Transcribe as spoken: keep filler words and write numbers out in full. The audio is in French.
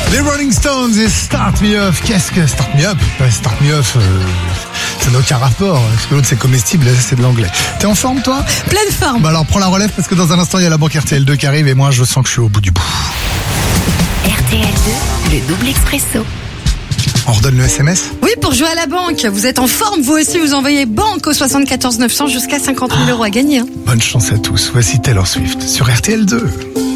Les Rolling Stones et Start Me Up. Qu'est-ce que Start Me Up? Ouais, Start Me Up, euh, ça n'a aucun rapport. Parce que l'autre c'est comestible, là c'est de l'anglais. T'es en forme toi? Pleine forme. Bah alors prends la relève parce que dans un instant il y a la banque R T L deux qui arrive et moi je sens que je suis au bout du bout. R T L deux, le double expresso. On redonne le S M S? Oui, pour jouer à la banque. Vous êtes en forme, vous aussi, vous envoyez banque au soixante-quatorze neuf cents jusqu'à cinquante mille euros à gagner. Hein. Bonne chance à tous. Voici Taylor Swift sur R T L deux.